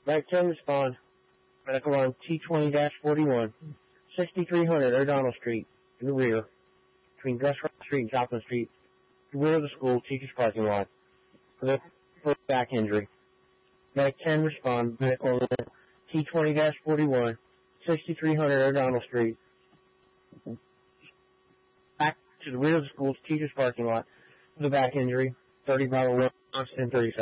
Medic 10 respond. Medical on T20-41, 6300 O'Donnell Street, in the rear, between Gus Rock Street and Joplin Street, the rear of the school, teacher's parking lot, for back injury. Medic 10 respond. Medical on T20-41, 6300 O'Donnell Street, back to the rear of the school's teacher's parking lot, for the back injury, 30 Bravo 1, 1037.